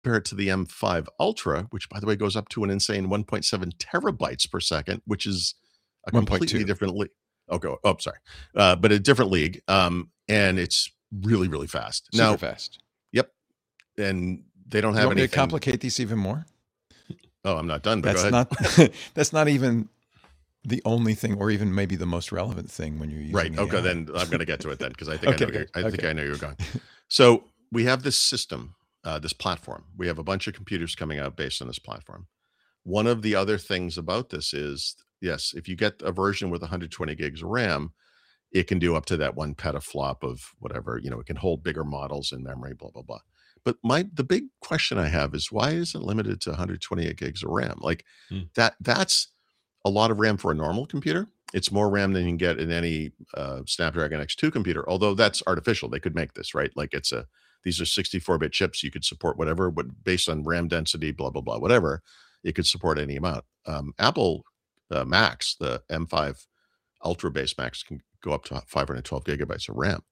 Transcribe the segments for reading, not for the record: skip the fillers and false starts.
compare it to the M5 Ultra, which by the way goes up to an insane 1.7 terabytes per second, which is a completely 1.2. different league. Sorry, but a different league. And it's really, really fast. Super fast. Yep. And they don't You have want me anything. to complicate these even more? Oh, I'm not done. But That's go ahead. not. That's not even the only thing, or even maybe the most relevant thing when you're using Right. Okay. AI. Then I'm going to get to it then because I think Okay, I think I know you're going. So we have this system, this platform. We have a bunch of computers coming out based on this platform. One of the other things about this is, yes, if you get a version with 120 gigs of RAM, it can do up to that 1 petaflop of whatever, it can hold bigger models in memory, blah, blah, blah. But the big question I have is why is it limited to 128 gigs of RAM? Like that's a lot of RAM for a normal computer. It's more RAM than you can get in any Snapdragon X2 computer, although that's artificial. They could make this, right? Like these are 64-bit chips. You could support whatever, but based on RAM density, blah, blah, blah, whatever, it could support any amount. Apple Macs, the M5 Ultra-based Macs can go up to 512 gigabytes of RAM.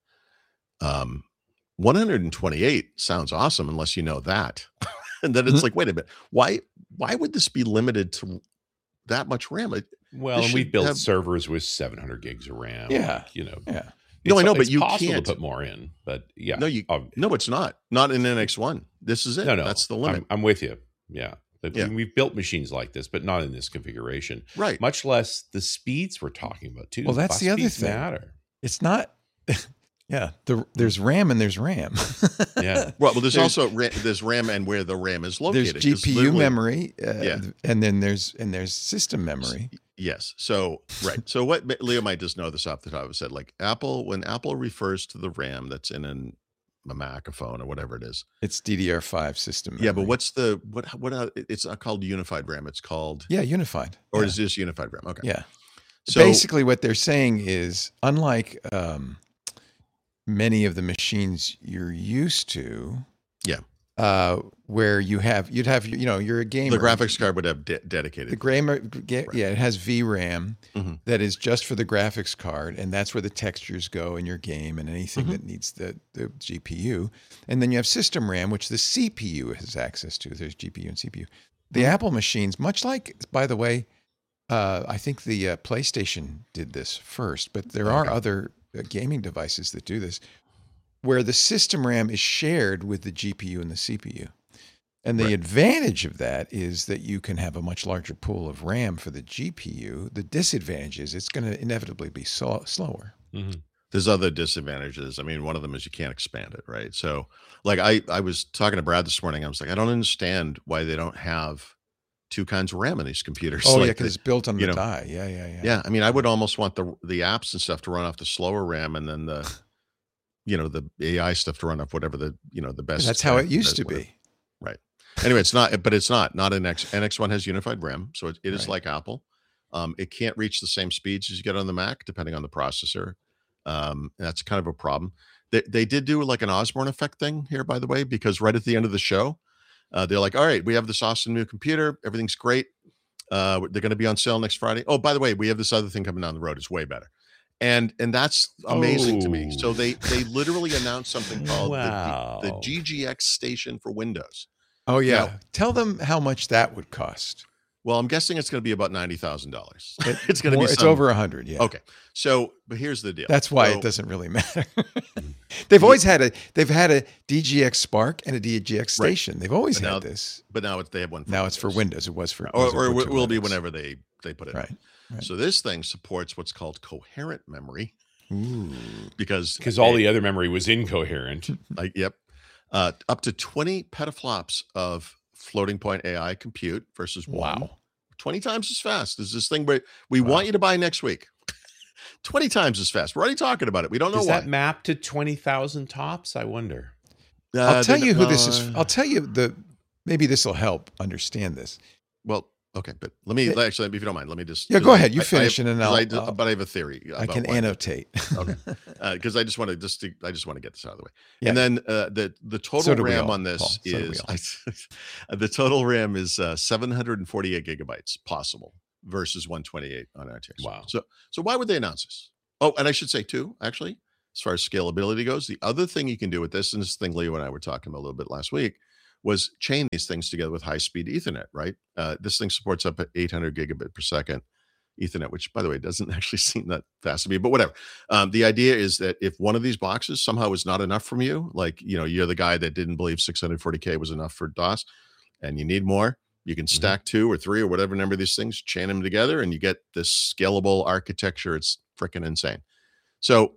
128 sounds awesome unless you know that. And then it's like, wait a minute, why would this be limited to that much RAM? And we built servers with 700 gigs of RAM. Yeah. Yeah. No, I know, but it's you possible can't to put more in. But yeah. No, it's not. Not in NX1. This is it. No, that's the limit. I'm with you. Yeah. We've built machines like this, but not in this configuration. Right. Much less the speeds we're talking about, too. Well, that's the other thing. Matter. It's not. Yeah. There's RAM and there's RAM. Yeah. Well, there's RAM and where the RAM is located. There's GPU memory. And then there's system memory. Yes. So, right. So what Leo might just know this off the top of his head, like when Apple refers to the RAM that's in a Mac, a phone, or whatever it is, it's DDR5 system memory. Yeah, but what's it's not called unified RAM. It's called unified. Or is this unified RAM? Okay. Yeah. So basically, what they're saying is, unlike many of the machines you're used to, where you'd have you're a gamer. The graphics card would have dedicated. It has VRAM that is just for the graphics card, and that's where the textures go in your game and anything that needs the GPU. And then you have system RAM, which the CPU has access to. There's GPU and CPU. The Apple machines, much like, by the way, I think the PlayStation did this first, but there are other gaming devices that do this, where the system RAM is shared with the GPU and the CPU. And the advantage of that is that you can have a much larger pool of RAM for the GPU. The disadvantage is it's going to inevitably be slower. Mm-hmm. There's other disadvantages. I mean, one of them is you can't expand it, right? So, like I was talking to Brad this morning. I was like, I don't understand why they don't have two kinds of RAM in these computers. Oh, because it's built on the die. Yeah. I mean, I would almost want the apps and stuff to run off the slower RAM, and then the AI stuff to run off whatever the best. That's how it used to be. Right. Anyway, it's not NX1 has unified RAM, so it is like Apple. It can't reach the same speeds as you get on the Mac, depending on the processor. That's kind of a problem. They did do like an Osborne effect thing here, by the way, because right at the end of the show, they're like, all right, we have this awesome new computer. Everything's great. They're going to be on sale next Friday. Oh, by the way, we have this other thing coming down the road. It's way better. And that's amazing to me. So they literally announced something called the GGX station for Windows. Oh, yeah. Now, tell them how much that would cost. Well, I'm guessing it's going to be about $90,000. It's going to be it's over 100. Yeah. Okay. So, but here's the deal. That's why it doesn't really matter. They've always had a DGX Spark and a DGX station. They've always had this. But now they have one. Now it's for Windows. It was for or it will be whenever they put it. Right. So this thing supports what's called coherent memory. Ooh. Because all the other memory was incoherent. Yep. Up to 20 petaflops of floating point AI compute versus 20 times as fast. There's this thing where we want you to buy next week. 20 times as fast. We're already talking about it. We don't know why. Does that map to 20,000 tops? I wonder. I'll tell you who this is. I'll tell you maybe this will help understand this. Well, okay, but let me actually, if you don't mind, let me just. Yeah, go ahead. You finish, and then but I have a theory. I can annotate. Okay, because I just want to get this out of the way. Yeah. And then the total RAM on this is the total RAM is 748 gigabytes possible versus 128 on RTX. Wow. So why would they announce this? Oh, and I should say too, actually, as far as scalability goes, the other thing you can do with this, and this thing Leo and I were talking about a little bit last week, was chain these things together with high-speed Ethernet, right? This thing supports up at 800 gigabit per second Ethernet, which, by the way, doesn't actually seem that fast to me, but whatever. The idea is that if one of these boxes somehow is not enough from you, like, you're the guy that didn't believe 640K was enough for DOS, and you need more, you can stack 2 or 3 or whatever number of these things, chain them together, and you get this scalable architecture. It's freaking insane. So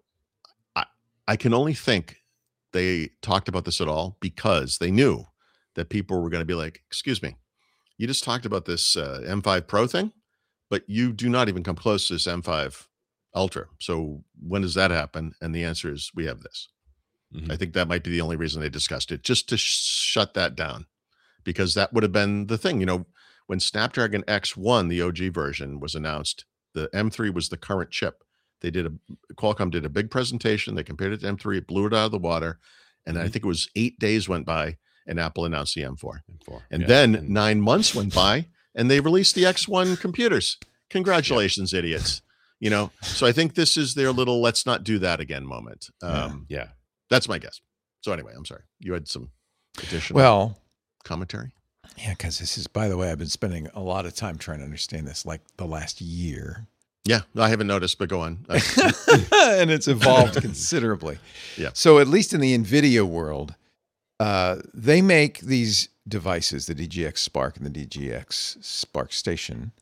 I can only think they talked about this at all because they knew that people were going to be like, excuse me, you just talked about this M5 Pro thing, but you do not even come close to this M5 Ultra. So when does that happen? And the answer is we have this. I think that might be the only reason they discussed it, just to shut that down, because that would have been the thing. When Snapdragon X1, the OG version, was announced, the M3 was the current chip. Qualcomm did a big presentation. They compared it to M3. It blew it out of the water. And I think it was 8 days went by and Apple announced the M4. And then 9 months went by and they released the X1 computers. Congratulations, idiots. So I think this is their little, let's not do that again moment. That's my guess. So anyway, I'm sorry. You had some additional commentary? Yeah, because this is, by the way, I've been spending a lot of time trying to understand this, like the last year. Yeah, I haven't noticed, but go on. And it's evolved considerably. Yeah. So at least in the NVIDIA world, they make these devices, the DGX Spark and the DGX Spark Station,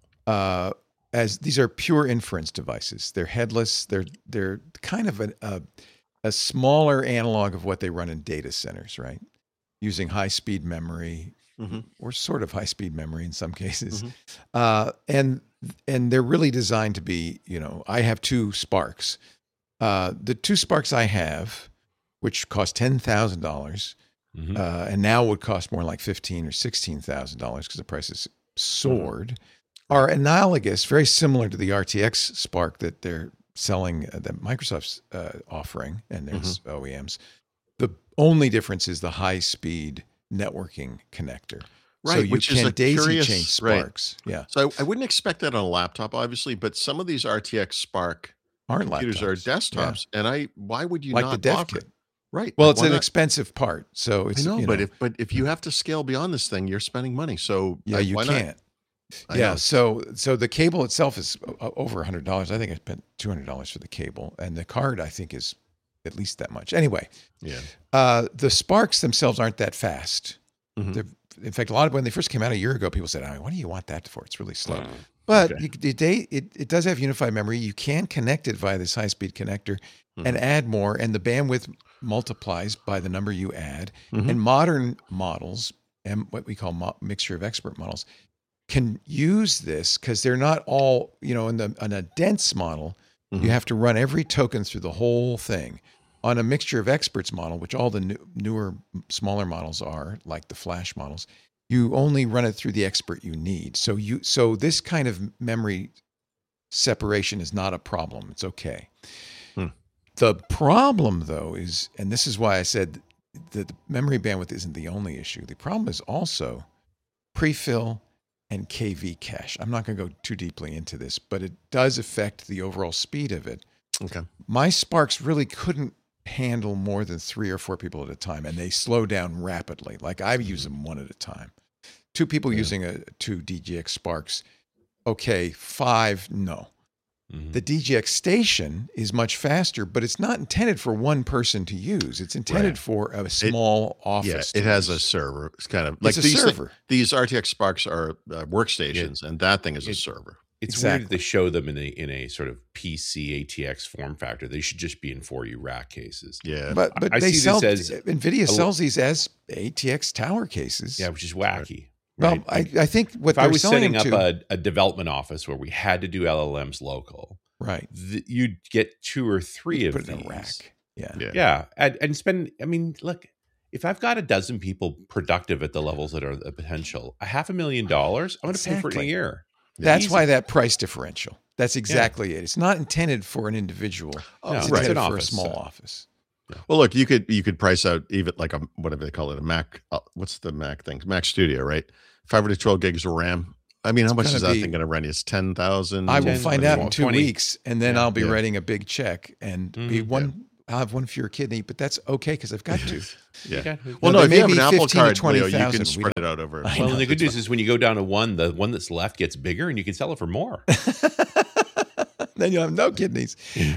as these are pure inference devices. They're headless. They're kind of a smaller analog of what they run in data centers, right? Using high-speed memory, or sort of high-speed memory in some cases. And they're really designed to be, I have 2 Sparks. The 2 Sparks I have, which cost $10,000, and now would cost more like $15,000 or $16,000 because the prices soared, are analogous, very similar to the RTX Spark that they're selling, that Microsoft's offering, and there's OEMs. The only difference is the high-speed networking connector. Right, so you which can is a daisy curious, chain Sparks. Right. Yeah. So I wouldn't expect that on a laptop, obviously, but some of these RTX Spark computers are desktops, and why would you like not the dev offer kit? it? Right. Well, it's an expensive part, so it's. I know, but if you have to scale beyond this thing, you're spending money. So you can't. Yeah. So the cable itself is over $100. I think I spent $200 for the cable, and the card I think is at least that much. Anyway. Yeah. The Sparks themselves aren't that fast. In fact, when they first came out a year ago, people said, "What do you want that for? It's really slow." But it does have unified memory. You can connect it via this high-speed connector and add more, and the bandwidth multiplies by the number you add. And modern models, and what we call mixture of expert models, can use this because they're not all, in a dense model, you have to run every token through the whole thing. On a mixture of experts model, which all the newer, smaller models are, like the flash models, you only run it through the expert you need. So this kind of memory separation is not a problem. It's okay. The problem, though, is, and this is why I said that the memory bandwidth isn't the only issue. The problem is also prefill and KV cache. I'm not going to go too deeply into this, but it does affect the overall speed of it. Okay. My Sparks really couldn't handle more than 3 or 4 people at a time, and they slow down rapidly. Like I use them 1 at a time. 2 people using 2 DGX Sparks. Okay, 5, no. The DGX Station is much faster, but it's not intended for one person to use. It's intended for a small office. Yeah, it has a server. It's kind of like server. These RTX Sparks are workstations, and that thing is a server. It's weird that they show them in a sort of PC ATX form factor. They should just be in 4U rack cases. Yeah, but they sell NVIDIA sells these as ATX tower cases. Yeah, which is wacky. Right? Well, I think what if I was setting up a development office where we had to do LLMs local, right? You'd get 2 or 3 of these. Put it in a rack. Yeah. And spend. I mean, look. If I've got a dozen people productive at the levels that are the potential, $500,000, I'm going to pay for it in a year. That's why that price differential. That's exactly it. It's not intended for an individual. It's intended for a small office. Yeah. Well, look, you could price out even like whatever they call it, a Mac. What's the Mac thing? Mac Studio, right? 5 to 12 gigs of RAM. I mean, how much is that thing going to run you? It's 10,000. I will find out in 2 weeks, and then I'll be writing a big check and be one I'll have one fewer kidney, but that's okay because I've got two. Yeah. Well, Well, No, no, there if you may have an be Apple 15 to Card, Leo, you 20,000. can We spread don't- it out over. I well, know, and the good that's news is when you go down to one, the one that's left gets bigger, and you can sell it for more. Then you'll have no kidneys.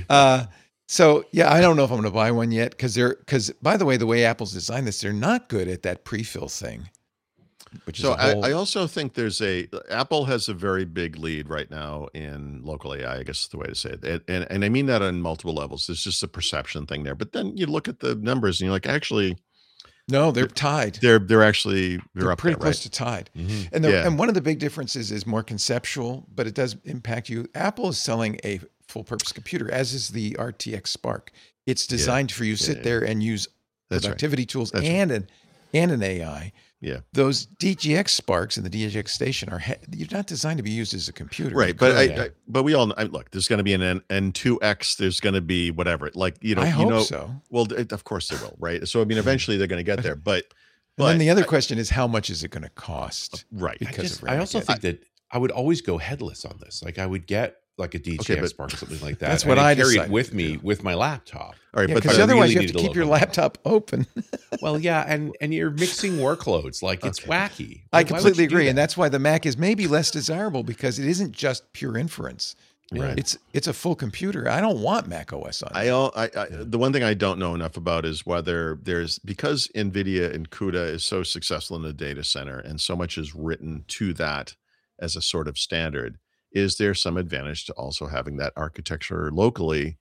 So yeah, I don't know if I'm going to buy one yet because by the way Apple's designed this, they're not good at that pre-fill thing. Which So is a whole, I also think Apple has a very big lead right now in local AI, I guess is the way to say it. And I mean that on multiple levels. There's just a perception thing there. But then you look at the numbers and you're like, actually, no, they're tied. they're actually They're up pretty there, close right? to tied. Mhm. And Yeah. and one of the big differences is more conceptual, but it does impact you. Apple is selling a full purpose computer, as is the RTX Spark. It's designed for you to sit yeah. there and use That's right. productivity tools That's and an AI. Yeah. Those DGX Sparks and the DGX Station you're not designed to be used as a computer. Right. You But could. but we all look, there's going to be an N2X. There's going to be whatever. Like, I hope so. Well, of course there will. Right. So, I mean, eventually they're going to get there. But And then the other question is, how much is it going to cost? right. Because of I also RAM. think that I would always go headless on this. Like I would get like a DJI but- Spark or something like that. That's and what I carry it decided with to me do. with my laptop. All right. Yeah, but because I otherwise really you have to needed a keep your local laptop open. Well, yeah, and you're mixing workloads. Like it's Okay. wacky. I Why would completely you do agree, and that? that's why the Mac is maybe less desirable because it isn't just pure inference. Right. It's a full computer. I don't want Mac OS on it. The one thing I don't know enough about is whether because NVIDIA and CUDA is so successful in the data center and so much is written to that as a sort of standard, is there some advantage to also having that architecture locally?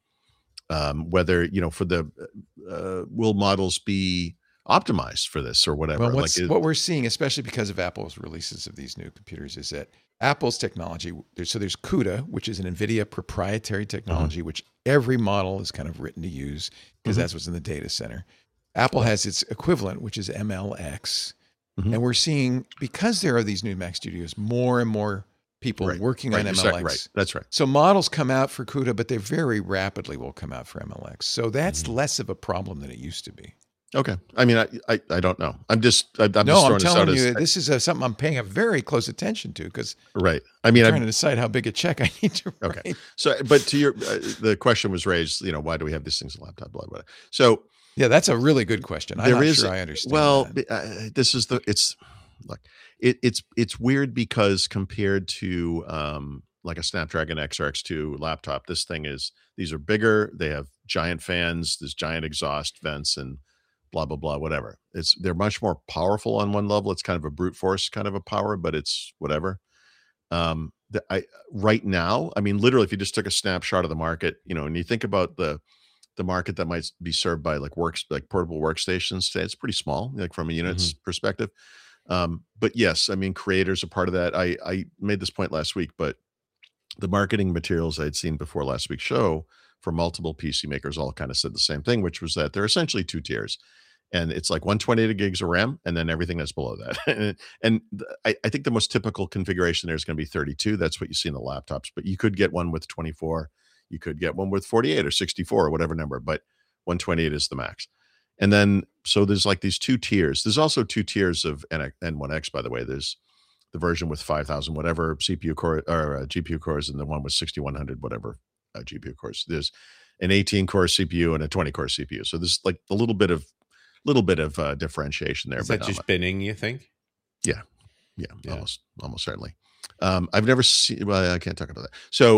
Whether, for the, will models be optimized for this or whatever? Well, what we're seeing, especially because of Apple's releases of these new computers, is that Apple's technology, there's CUDA, which is an NVIDIA proprietary technology, which every model is kind of written to use because that's what's in the data center. Apple has its equivalent, which is MLX. And we're seeing, because there are these new Mac studios, more and more people working on MLX. Right. That's right. So models come out for CUDA, but they very rapidly will come out for MLX. So that's less of a problem than it used to be. Okay. I mean, I don't know. I'm just I'm throwing this out telling you, as this is something I'm paying a very close attention to because right. I mean, I'm trying to decide how big a check I need to write. Okay. So, but to your, the question was raised, why do we have these things in laptop, blah, blah, blah. So Yeah, that's a really good question. I'm not sure I understand. Well, that. this is it's weird because compared to like a Snapdragon X or X2 laptop, these are bigger. They have giant fans, there's giant exhaust vents and blah, blah, blah, whatever. They're much more powerful on one level. It's kind of a brute force kind of a power, but it's whatever. Right now, I mean, literally, if you just took a snapshot of the market, and you think about the market that might be served by like portable workstations today, it's pretty small, like from a units perspective. But yes, I mean, creators are part of that. I made this point last week, but the marketing materials I'd seen before last week's show for multiple PC makers all kind of said the same thing, which was that there are essentially two tiers. And it's like 128 gigs of RAM and then everything that's below that. and I think the most typical configuration there is going to be 32. That's what you see in the laptops, but you could get one with 24. You could get one with 48 or 64 or whatever number, but 128 is the max. And then, so there's like these two tiers. There's also two tiers of N1X, by the way. There's the version with 5,000 whatever CPU core or GPU cores, and the one with 6,100 whatever GPU cores. There's an 18 core CPU and a 20 core CPU. So there's like a little bit of differentiation there. Is that just binning, you think? Yeah, almost certainly. I've never seen. Well, I can't talk about that. So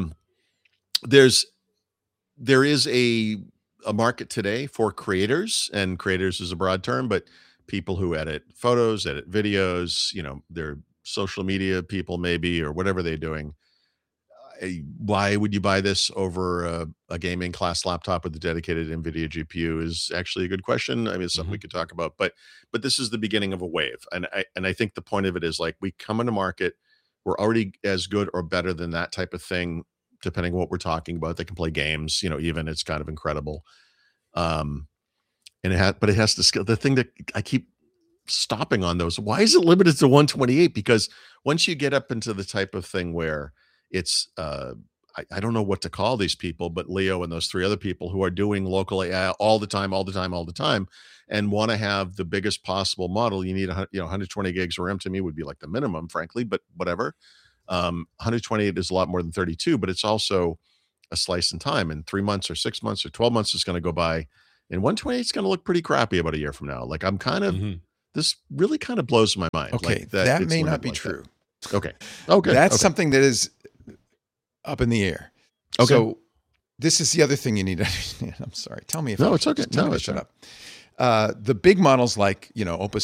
there is a market today for creators, and creators is a broad term, but people who edit photos, edit videos, they're social media people maybe, or whatever they're doing. Why would you buy this over a gaming class laptop with a dedicated NVIDIA GPU is actually a good question. I mean, it's something we could talk about, but this is the beginning of a wave. And I think the point of it is like, we come into market, we're already as good or better than that type of thing, depending on what we're talking about. They can play games, even it's kind of incredible. But it has to scale. The thing that I keep stopping on those, why is it limited to 128? Because once you get up into the type of thing where it's I don't know what to call these people, but Leo and those three other people who are doing local AI all the time, and want to have the biggest possible model, you need 120 gigs of RAM. To me would be like the minimum, frankly, but whatever. 128 is a lot more than 32, but it's also a slice in time, and 3 months or 6 months or 12 months is going to go by, and 128 is going to look pretty crappy about a year from now. Like I'm kind of this really kind of blows my mind. Okay, like that it's may not limited be like true. that. Okay. Okay. That's okay. something that is up in the air. Okay. So this is the other thing you need to understand. I'm sorry. Tell me if No, I'm, it's okay. just tell No, me to it's shut all up. The big models like, Opus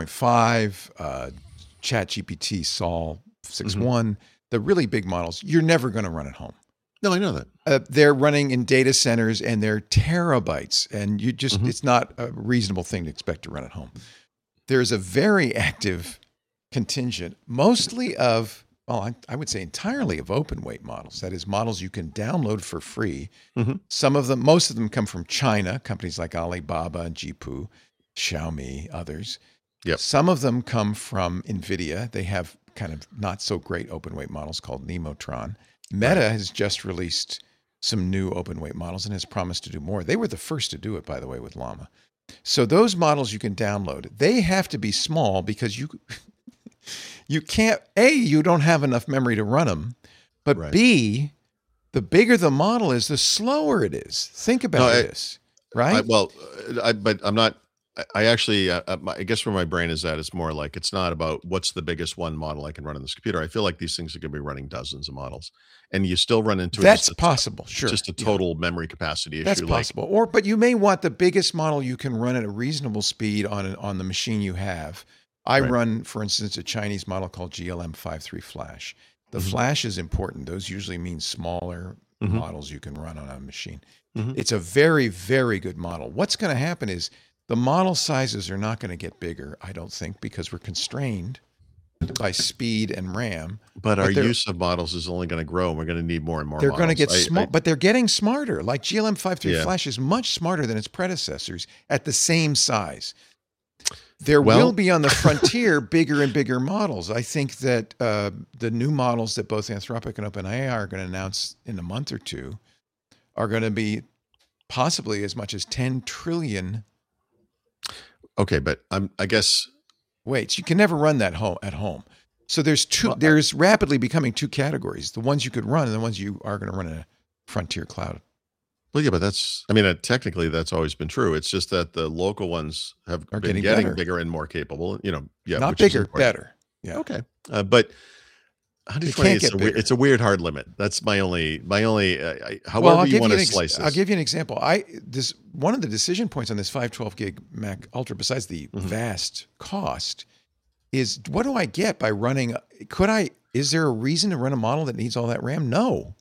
5.5, ChatGPT, Sol 6.1, the really big models, you're never going to run at home. No, I know that. They're running in data centers and they're terabytes, and you just it's not a reasonable thing to expect to run at home. There's a very active contingent, mostly of, well, I would say entirely of open weight models. That is, models you can download for free. Some of them, most of them come from China, companies like Alibaba and Jipu, Xiaomi, others. Yep. Some of them come from NVIDIA. They have kind of not so great open weight models called Nemotron. Meta has just released some new open weight models and has promised to do more. They were the first to do it, by the way, with Llama. So those models you can download. They have to be small because you can't, A, you don't have enough memory to run them, but B, the bigger the model is, the slower it is. Think about this, right? But I'm not. I actually, I guess where my brain is at, it's more like it's not about what's the biggest one model I can run on this computer. I feel like these things are going to be running dozens of models, and you still run into that's possible. Sure, just a total memory capacity issue. That's possible. But you may want the biggest model you can run at a reasonable speed on the machine you have. I run, for instance, a Chinese model called GLM53 Flash. The flash is important. Those usually mean smaller models you can run on a machine. It's a very, very good model. What's going to happen is the model sizes are not going to get bigger, I don't think, because we're constrained by speed and RAM. But our use of models is only going to grow, and we're going to need more and more they're models. Going to get smart, but they're getting smarter. Like GLM53 Flash is much smarter than its predecessors at the same size. There will be on the frontier bigger and bigger models. I think that the new models that both Anthropic and OpenAI are going to announce in a month or two are going to be possibly as much as 10 trillion. Okay, but I guess. Wait, you can never run that at home. So there's two. There's rapidly becoming two categories: the ones you could run and the ones you are going to run in a frontier cloud. Well, yeah, but technically that's always been true. It's just that the local ones are been getting bigger and more capable. Not bigger, better. Yeah. Okay, but 120 it's a weird hard limit. That's my only. However you want to slice this. I'll give you an example. One of the decision points on this 512 gig Mac Ultra, besides the vast cost, is what do I get by running? Is there a reason to run a model that needs all that RAM? No,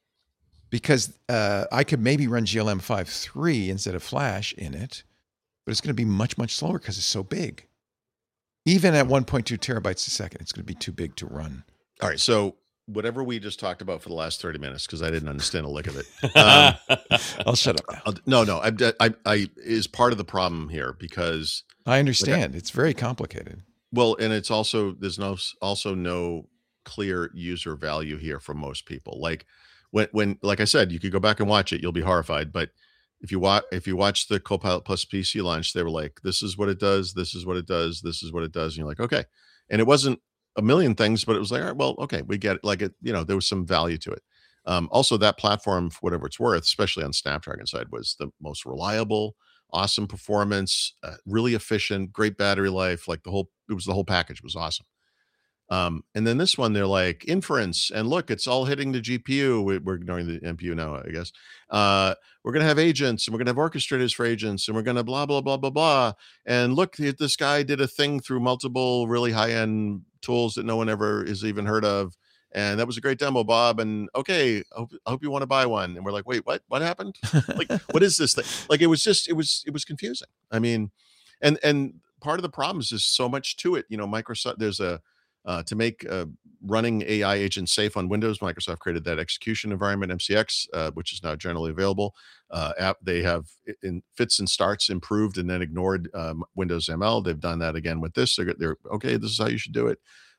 because I could maybe run GLM53 instead of Flash in it, but it's going to be much, much slower because it's so big. Even at 1.2 terabytes a second, it's going to be too big to run. All right, so whatever we just talked about for the last 30 minutes, because I didn't understand a lick of it. I'll shut up now. No, I is part of the problem here because I understand it's very complicated. Well, and it's also there's no clear user value here for most people. Like when like I said, you could go back and watch it, you'll be horrified. But if you watch the Copilot Plus PC launch, they were like, "This is what it does. This is what it does. This is what it does." And you're like, "Okay," and it wasn't a million things, but it was like, all right, well, okay, we get it. Like it, there was some value to it. Also, that platform, for whatever it's worth, especially on Snapdragon side, was the most reliable, awesome performance, really efficient, great battery life. Like the whole package was awesome. And then this one, they're like inference, and look, it's all hitting the GPU. We're ignoring the NPU now, I guess. We're going to have agents, and we're going to have orchestrators for agents, and we're going to blah, blah, blah, blah, blah. And look, this guy did a thing through multiple really high-end tools that no one ever is even heard of. And that was a great demo, Bob. And okay, I hope you want to buy one. And we're like, wait, what happened? Like, what is this thing? Like, it was confusing. I mean, and part of the problem is there's so much to it. Microsoft, there's to make running AI agents safe on Windows, Microsoft created that execution environment, MCX, which is now generally available. They have in fits and starts improved and then ignored Windows ML. They've done that again with this. They're okay. This is how you should do it.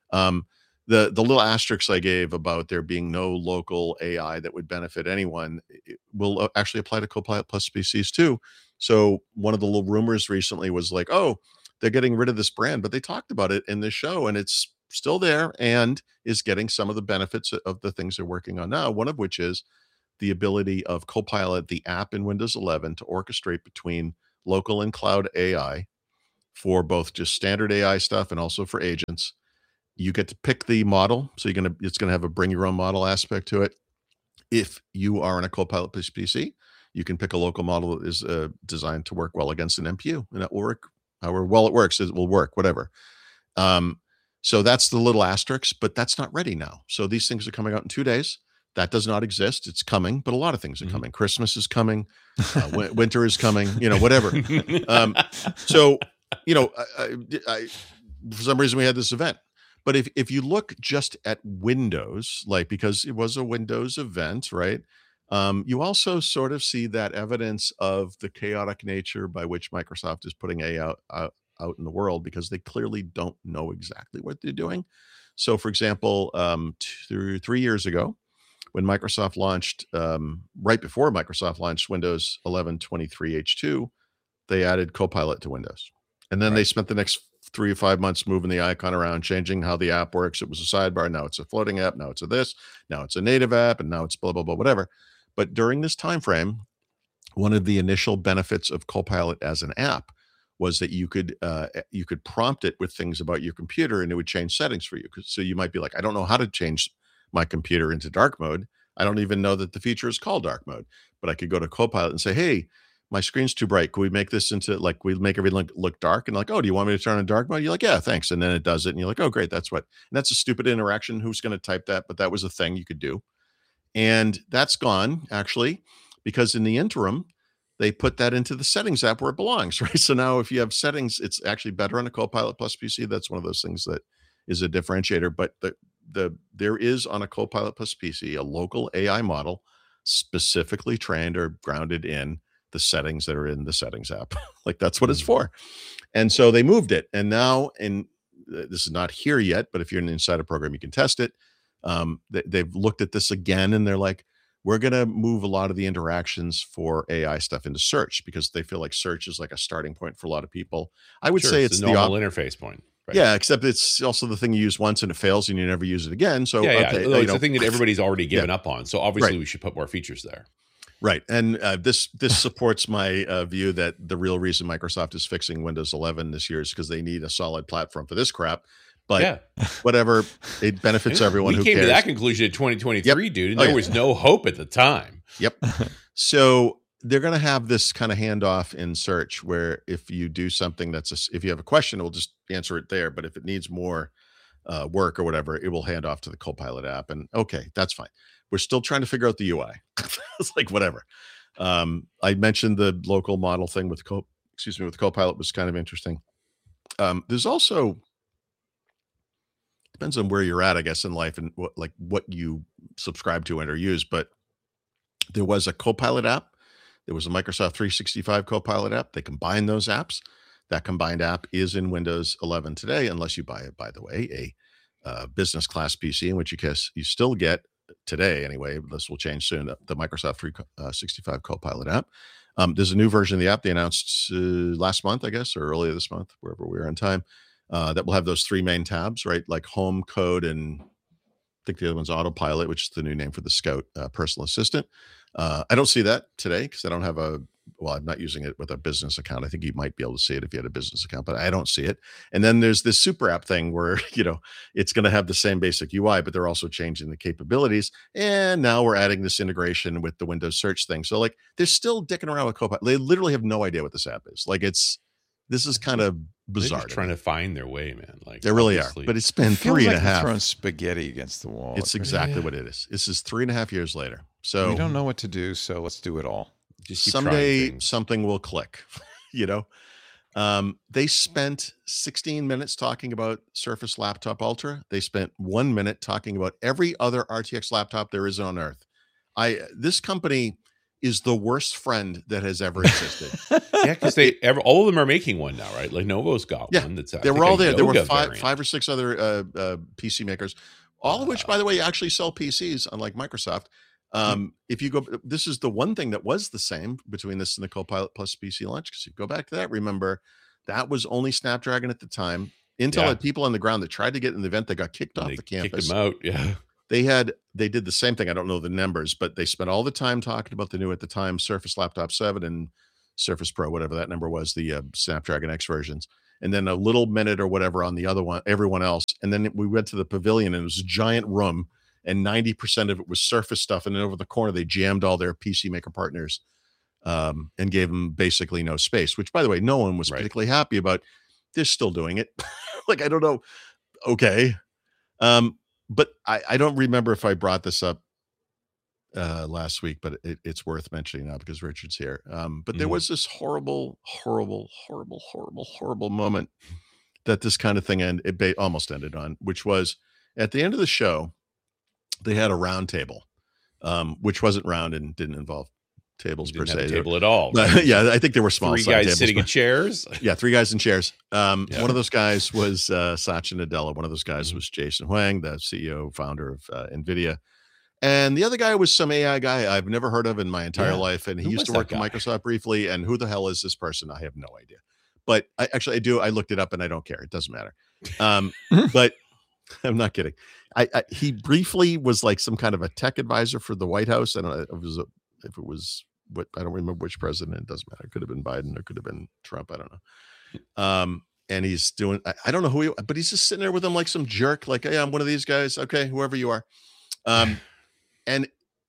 The little asterisks I gave about there being no local AI that would benefit anyone will actually apply to Copilot Plus PCs too. So one of the little rumors recently was like, oh, they're getting rid of this brand, but they talked about it in this show, and it's still there and is getting some of the benefits of the things they're working on now. One of which is the ability of Copilot, the app in Windows 11, to orchestrate between local and cloud AI for both just standard AI stuff and also for agents. You get to pick the model, so it's gonna have a bring your own model aspect to it. If you are on a Copilot PC, you can pick a local model that is designed to work well against an NPU, and it will work however well it works. It will work, whatever. So that's the little asterisk, but that's not ready now. So these things are coming out in 2 days. That does not exist. It's coming, but a lot of things are coming. Christmas is coming. Winter is coming. Whatever. So, I for some reason we had this event. But if you look just at Windows, because it was a Windows event, right? You also sort of see that evidence of the chaotic nature by which Microsoft is putting AI out in the world, because they clearly don't know exactly what they're doing. So, for example, 3 years ago, when Microsoft launched, right before Microsoft launched Windows 11 23H2, they added Copilot to Windows. And then they spent the next 3 or 5 months moving the icon around, changing how the app works. It was a sidebar. Now it's a floating app. Now it's a this. Now it's a native app. And now it's blah, blah, blah, whatever. But during this time frame, one of the initial benefits of Copilot as an app was that you could prompt it with things about your computer, and it would change settings for you. So you might be like, I don't know how to change my computer into dark mode. I don't even know that the feature is called dark mode. But I could go to Copilot and say, hey, my screen's too bright. Could we make this into we make everything look dark? And oh, do you want me to turn on dark mode? You're like, yeah, thanks. And then it does it. And you're like, oh, great. And that's a stupid interaction. Who's going to type that? But that was a thing you could do. And that's gone, actually, because in the interim, they put that into the settings app where it belongs, right? So now if you have settings, it's actually better on a Copilot Plus PC. That's one of those things that is a differentiator. But there is on a Copilot Plus PC a local AI model specifically trained or grounded in the settings that are in the settings app. That's what it's for. And so they moved it. And now, this is not here yet, but if you're in an insider program, you can test it. They've looked at this again, and they're like, we're going to move a lot of the interactions for AI stuff into search, because they feel like search is like a starting point for a lot of people. I would say it's the normal interface point. Right? Yeah, except it's also the thing you use once and it fails and you never use it again. So okay, it's the thing that everybody's already given up on. So obviously we should put more features there. Right. And this supports my view that the real reason Microsoft is fixing Windows 11 this year is because they need a solid platform for this crap. But whatever, it benefits everyone. We came to that conclusion in 2023, dude, and there was no hope at the time. Yep. So they're going to have this kind of handoff in search where if you do something if you have a question, it will just answer it there. But if it needs more work or whatever, it will hand off to the Copilot app. And okay, that's fine. We're still trying to figure out the UI. It's whatever. I mentioned the local model thing with Copilot was kind of interesting. There's also, depends on where you're at, I guess, in life and what you subscribe to and or use. But there was a Copilot app. There was a Microsoft 365 Copilot app. They combined those apps. That combined app is in Windows 11 today, unless you buy it, by the way, a business class PC, in which you still get today anyway. This will change soon. The Microsoft 365 Copilot app. There's a new version of the app they announced last month, I guess, or earlier this month, wherever we are on time. That will have those 3 main tabs, right? Like Home, Code, and I think the other one's Autopilot, which is the new name for the Scout personal assistant. I don't see that today because I don't have I'm not using it with a business account. I think you might be able to see it if you had a business account, but I don't see it. And then there's this super app thing where, it's going to have the same basic UI, but they're also changing the capabilities. And now we're adding this integration with the Windows search thing. So they're still dicking around with Copilot. They literally have no idea what this app is. This is kind of bizarre. They're just trying to find their way, man. They really are. But it's been 3.5. Throwing spaghetti against the wall. It's exactly what it is. This is 3.5 years later. So we don't know what to do. So let's do it all. Just someday something will click. They spent 16 minutes talking about Surface Laptop Ultra. They spent 1 minute talking about every other RTX laptop there is on Earth. This company is the worst friend that has ever existed. Because all of them are making one now, right? Lenovo's got one. They were all there. There were five or six other PC makers, all of which, by the way, actually sell PCs, unlike Microsoft. If you go, this is the one thing that was the same between this and the Copilot Plus PC launch. Because you go back to that, remember that was only Snapdragon at the time. Intel had people on the ground that tried to get in the event. They got kicked off the campus. Kicked them out. Yeah. they did the same thing. I don't know the numbers, but they spent all the time talking about the new, at the time, Surface Laptop 7 and Surface Pro, whatever that number was, the Snapdragon X versions, and then a little minute or whatever on the other one, everyone else. And then we went to the pavilion, and it was a giant room, and 90% of it was Surface stuff. And then over the corner, they jammed all their PC maker partners and gave them basically no space, which, by the way, no one was particularly happy about. They're still doing it. Like, I don't know. Okay. But I don't remember if I brought this up last week, but it's worth mentioning now because Richard's here. But there was this horrible moment that this kind of thing almost ended on, which was at the end of the show, they had a round table, which wasn't round and didn't involve tables per se. Table at all. Right? Yeah, I think they were small. Three guys tables, sitting in chairs. Yeah, 3 guys in chairs. One of those guys was Satya Nadella. One of those guys was Jason Huang, the CEO, founder of NVIDIA. And the other guy was some AI guy I've never heard of in my entire life. And he used to work at Microsoft briefly. And who the hell is this person? I have no idea. But I do. I looked it up and I don't care. It doesn't matter. But I'm not kidding. He briefly was like some kind of a tech advisor for the White House. I don't know if it was what, I don't remember which president. It doesn't matter. It could have been Biden. It could have been Trump. I don't know. And he's doing, I don't know who but he's just sitting there with him like some jerk. Like, hey, I'm one of these guys. Okay, whoever you are. And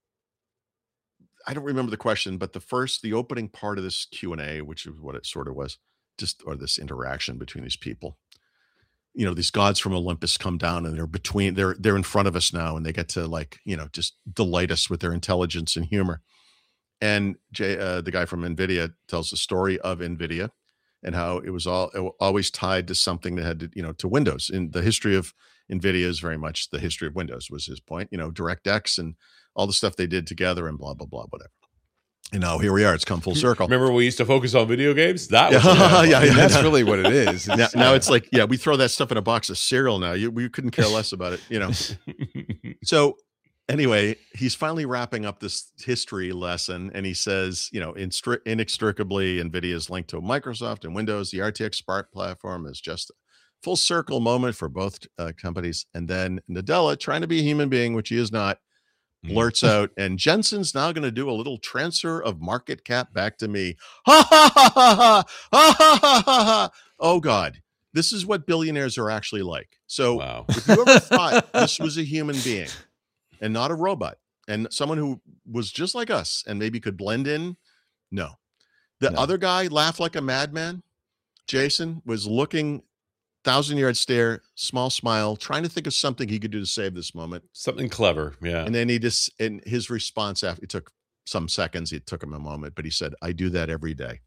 I don't remember the question, but the opening part of this Q&A, which is what it sort of was, or this interaction between these people, these gods from Olympus come down and they're in front of us now, and they get to just delight us with their intelligence and humor. And the guy from NVIDIA tells the story of NVIDIA and how it was always tied to something that had to Windows. In the history of NVIDIA is very much the history of Windows, was his point, DirectX and all the stuff they did together and blah, blah, blah, whatever. And now here we are. It's come full circle. Remember we used to focus on video games? That was that's really what it is. Now it's like, we throw that stuff in a box of cereal now. We couldn't care less about it, So anyway, he's finally wrapping up this history lesson, and he says, inextricably, NVIDIA is linked to Microsoft and Windows. The RTX Spark platform is just a full circle moment for both companies. And then Nadella, trying to be a human being, which he is not, blurts out, and Jensen's now going to do a little transfer of market cap back to me. Ha ha ha ha ha ha ha ha. Oh God, this is what billionaires are actually like. So if you ever thought this was a human being and not a robot and someone who was just like us and maybe could blend in, no. The other guy laughed like a madman. Jason was looking 1,000-yard stare, small smile, trying to think of something he could do to save this moment. Something clever, yeah. And then and his response after, it took some seconds, it took him a moment, but he said, I do that every day.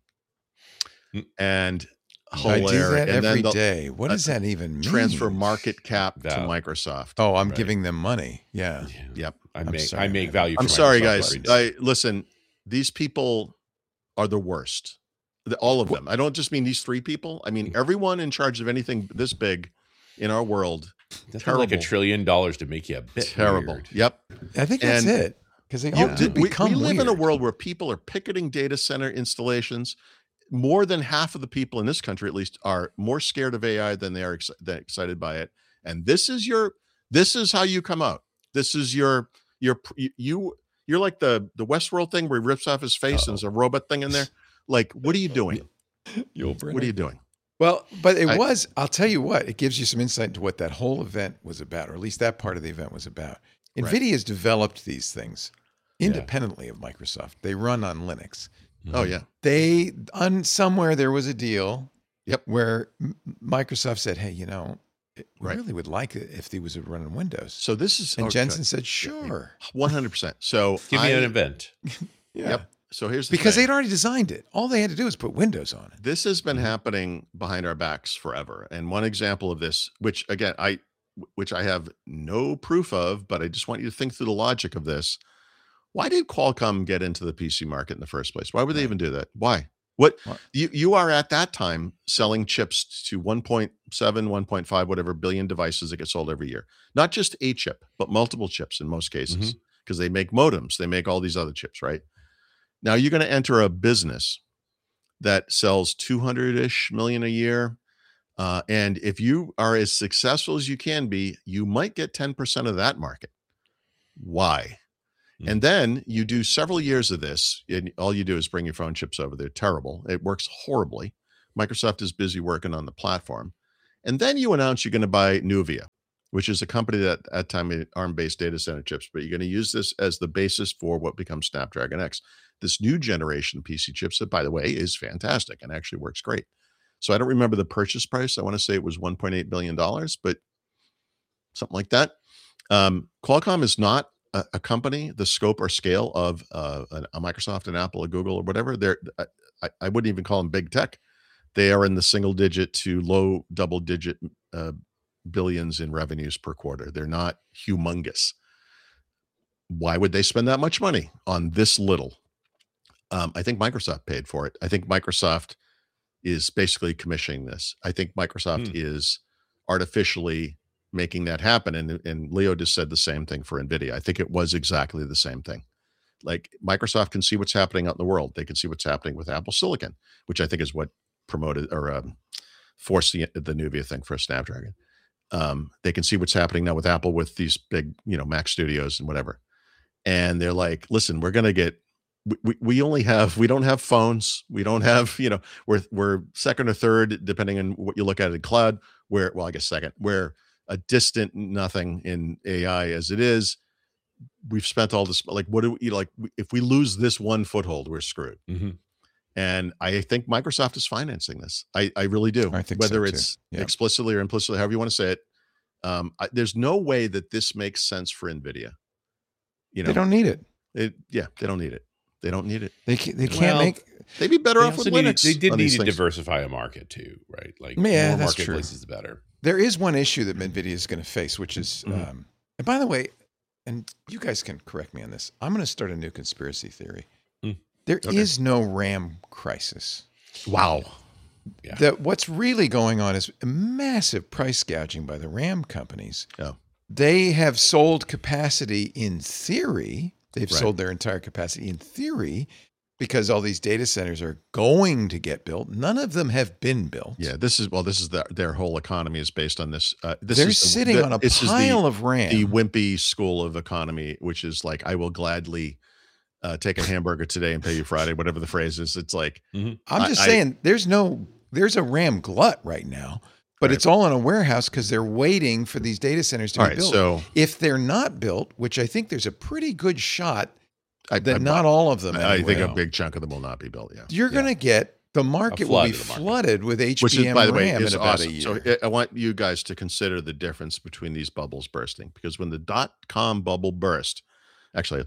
And hilarious. I do that every day. What does that even mean? Transfer market cap to Microsoft. Oh, I'm giving them money. Yeah. Yep. I make value for I'm sorry, guys. Listen, these people are the worst. All of them. I don't just mean these 3 people. I mean everyone in charge of anything this big in our world. That's like $1 trillion to make you a bit terrible. Weird. Yep. I think that's it. Because they all do become we live weird. in a world where people are picketing data center installations. More than half of the people in this country, at least, are more scared of AI than they are excited by it. And this is how you come out. This is you're like the Westworld thing where he rips off his face and there's a robot thing in there. Like, what are you doing? What are you doing? Well, but I'll tell you what, it gives you some insight into what that whole event was about, or at least that part of the event was about. NVIDIA has developed these things independently of Microsoft. They run on Linux. Oh, yeah. Somewhere there was a deal where Microsoft said, hey, we really would like it if they was running Windows. So this is... And Jensen said, sure. 100%. So give me an event. Yep. So here's because they'd already designed it. All they had to do was put Windows on it. This has been happening behind our backs forever. And one example of this, which again, I have no proof of, but I just want you to think through the logic of this. Why did Qualcomm get into the PC market in the first place? Why would they even do that? Why? You are at that time selling chips to 1.7, 1.5, whatever billion devices that get sold every year. Not just a chip, but multiple chips in most cases, because they make modems. They make all these other chips, right? Now you're going to enter a business that sells 200-ish million a year. And if you are as successful as you can be, you might get 10% of that market. Why? And then you do several years of this, and all you do is bring your phone chips over. They're terrible. It works horribly. Microsoft is busy working on the platform. And then you announce you're going to buy Nuvia, which is a company that at time made ARM-based data center chips, but you're going to use this as the basis for what becomes Snapdragon X. This new generation PC chips that, by the way, is fantastic and actually works great. So I don't remember the purchase price. I want to say it was $1.8 billion, but something like that. Qualcomm is not a company, the scope or scale of a Microsoft, an Apple, a Google, or whatever. I wouldn't even call them big tech. They are in the single digit to low double digit billions in revenues per quarter. They're not humongous. Why would they spend that much money on this little? I think Microsoft paid for it. I think Microsoft is basically commissioning this. I think Microsoft is artificially making that happen. And Leo just said the same thing for NVIDIA. I think it was exactly the same thing. Like Microsoft can see what's happening out in the world. They can see what's happening with Apple Silicon, which I think is what promoted or forced the Nuvia thing for a Snapdragon. They can see what's happening now with Apple with these big, Mac Studios and whatever. And they're like, listen, we're going to get, we don't have phones. We don't have, we're second or third, depending on what you look at in cloud, I guess second, we're a distant nothing in AI as it is. We've spent all this, like, what do we, like, if we lose this one foothold, we're screwed. Mm-hmm. And I think Microsoft is financing this. I really do. I think whether so, it's too. explicitly or implicitly, however you want to say it. There's no way that this makes sense for NVIDIA. They don't need it. They don't need it. They don't need it. They can't make. They'd be better off with Linux. They did need to things. diversify a market too, right? Like Yeah, more that's marketplaces, the better. There is one issue that NVIDIA is going to face, which is, and by the way, and you guys can correct me on this, I'm going to start a new conspiracy theory. There is no RAM crisis. Wow. Yeah. What's really going on is massive price gouging by the RAM companies. Yeah. They have sold capacity in theory. They've Right. sold their entire capacity in theory because all these data centers are going to get built. None of them have been built. Yeah, this is their whole economy is based on this. They're sitting on a pile of RAM. The wimpy school of economy, which is like, I will gladly take a hamburger today and pay you Friday, whatever the phrase is. It's like, I'm just saying there's a RAM glut right now, but it's all in a warehouse because they're waiting for these data centers to be built. So if they're not built, which I think there's a pretty good shot that not all of them I think a big chunk of them will not be built. Yeah. You're going to get the market will be flooded with HBM which is, by the way, RAM is in about awesome. a year. So I want you guys to consider the difference between these bubbles bursting, because when the .com bubble burst, actually,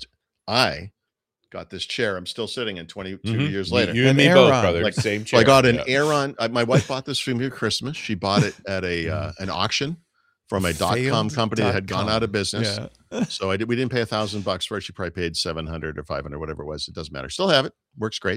I got this chair. I'm still sitting in 22 years later. You and me both, brother. Same chair. So I got an Aeron. My wife bought this for me at Christmas. She bought it at an auction from a .com company that had gone out of business. Yeah. So we didn't pay $1,000 for it. She probably paid 700 or 500, whatever it was. It doesn't matter. Still have it. Works great.